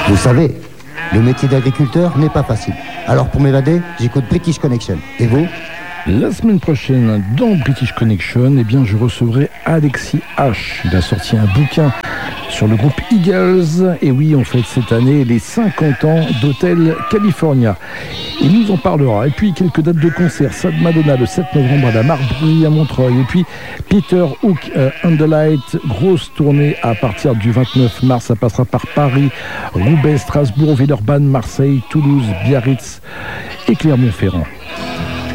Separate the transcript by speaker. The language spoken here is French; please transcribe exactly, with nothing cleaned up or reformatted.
Speaker 1: Vous savez, le métier d'agriculteur n'est pas facile. Alors pour m'évader, j'écoute British Connection. Et vous ?
Speaker 2: La semaine prochaine, dans British Connection, eh bien, je recevrai Alexis H. Il a sorti un bouquin sur le groupe Eagles. Et oui, on fête cette année les cinquante ans d'Hotel California. Il nous en parlera. Et puis, quelques dates de concert. Sad Madonna, le sept novembre à la Marbrui à Montreuil. Et puis, Peter Hook euh, and the Light, grosse tournée à partir du vingt-neuf mars. Ça passera par Paris, Roubaix, Strasbourg, Villeurbanne, Marseille, Toulouse, Biarritz et Clermont-Ferrand.